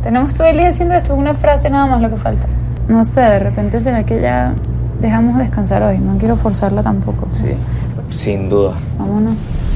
Tenemos todo el día haciendo esto, una frase nada más lo que falta. No sé, de repente será que ya dejamos descansar hoy. No quiero forzarla tampoco. Sí, sin duda. Vámonos.